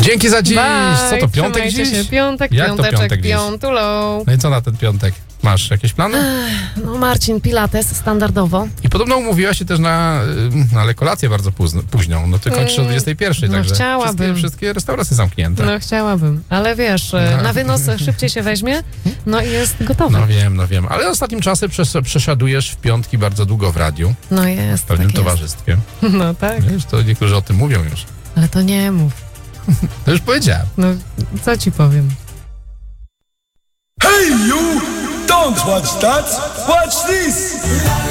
Dzięki za dziś. Bye. Co to, piątek dziś? Się. Piątek, Jak to piąteczek, dziś? piątulą. No i co na ten piątek? Masz jakieś plany? No Marcin, pilates standardowo. I podobno umówiła się też na ale kolację bardzo późną. No ty kończysz o 21, no także chciałabym. wszystkie restauracje zamknięte. No chciałabym, ale wiesz, na wynos szybciej się weźmie, no i jest gotowy. No wiem. Ale ostatnim czasem przesiadujesz w piątki bardzo długo w radiu. No jest, W pewnym tak towarzystwie. jest. No tak, Wiesz, to niektórzy o tym mówią już. ale to nie mów. To już powiedziałem. No, co ci powiem? Hey you! Don't watch that! Watch this!